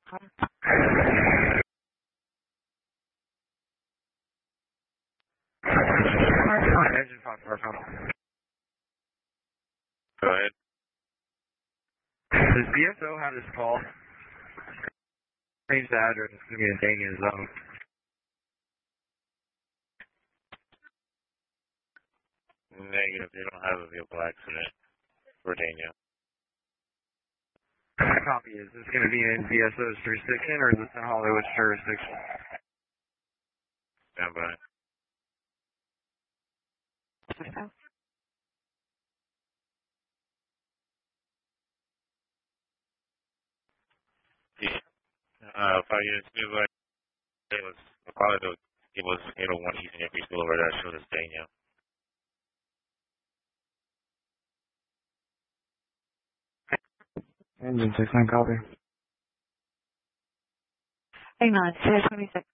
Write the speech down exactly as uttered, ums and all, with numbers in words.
Engine five four five. Go ahead. Does B S O have this call? Change the address. It's going to be in Dania zone. Negative. They don't have a vehicle accident for Dania. Copy. Is this going to be in B S O's jurisdiction or is this in Hollywood's jurisdiction? Stand by. Yeah. Uh, five units new, but it was, I'll call it, a, it was eight oh one Eastern Air School over there, showed us Dania. Engine six nine copy. Hang on, twenty-six.